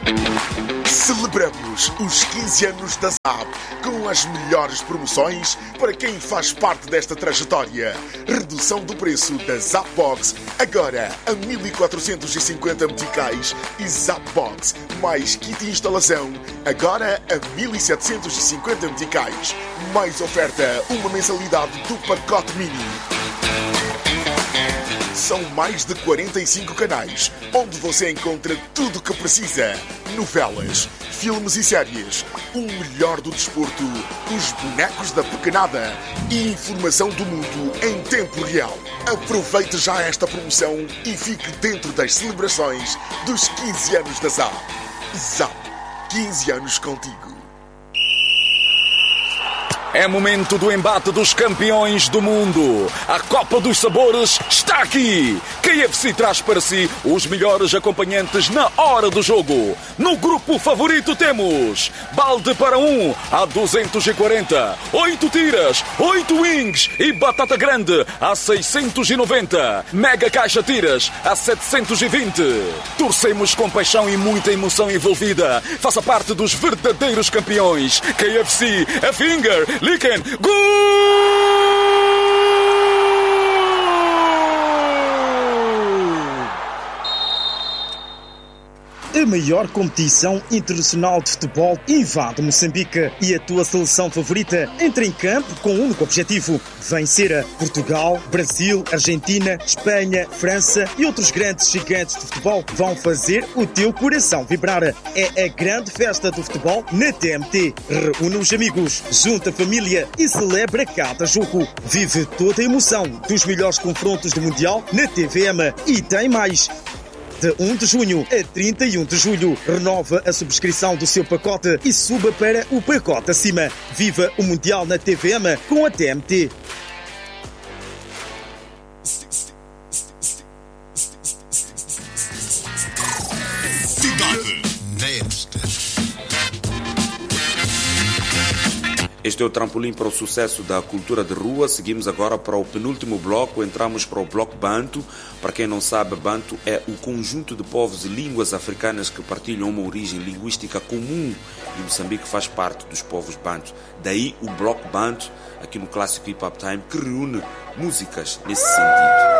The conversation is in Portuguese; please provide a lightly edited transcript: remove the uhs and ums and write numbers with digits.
Celebramos os 15 anos da ZAP com as melhores promoções para quem faz parte desta trajetória. Redução do preço da ZAP Box, agora a 1.450 meticais, e ZAP Box mais kit de instalação, agora a 1.750 meticais. Mais oferta, uma mensalidade do pacote mini. São mais de 45 canais, onde você encontra tudo o que precisa. Novelas, filmes e séries, o melhor do desporto, os bonecos da pequenada e informação do mundo em tempo real. Aproveite já esta promoção e fique dentro das celebrações dos 15 anos da ZAP. ZAP, 15 anos contigo. É momento do embate dos campeões do mundo. A Copa dos Sabores está aqui. KFC traz para si os melhores acompanhantes na hora do jogo. No grupo favorito temos balde para um a 240, 8 tiras, 8 wings e batata grande a 690, mega caixa tiras a 720. Torcemos com paixão e muita emoção envolvida. Faça parte dos verdadeiros campeões. KFC, a finger, Licken, A maior competição internacional de futebol invade Moçambique e a tua seleção favorita entra em campo com um único objetivo: vencer a Portugal, Brasil, Argentina, Espanha, França e outros grandes gigantes de futebol vão fazer o teu coração vibrar. É a grande festa do futebol na TMT. Reúne os amigos, junta a família e celebra cada jogo. Vive toda a emoção dos melhores confrontos do Mundial na TVM e tem mais. De 1 de junho a 31 de julho, renova a subscrição do seu pacote e suba para o pacote acima. Viva o Mundial na TVM com a TMT. Este é o trampolim para o sucesso da cultura de rua. Seguimos agora para o penúltimo bloco. Entramos para o bloco Bantu. Para quem não sabe, Bantu é o conjunto de povos e línguas africanas que partilham uma origem linguística comum. E Moçambique faz parte dos povos Bantu. Daí o bloco Bantu, aqui no Clássico Hip Hop Time, que reúne músicas nesse sentido.